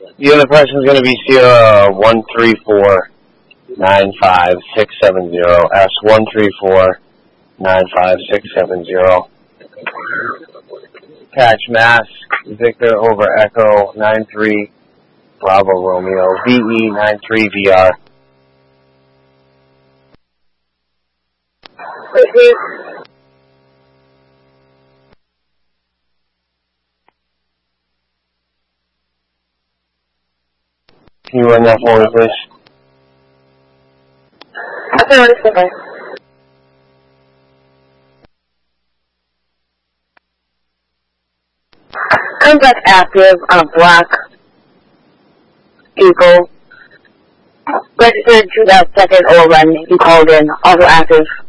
The other person is going to be Sierra 134-95670. S134-95670. Patch Mask, Victor over Echo 93 Bravo Romeo, VE93VR. Repeat. Can you run that for me, please? Okay, 1 second. Contact active on Black Eagle. Registered 2002 or when you called in. Also active.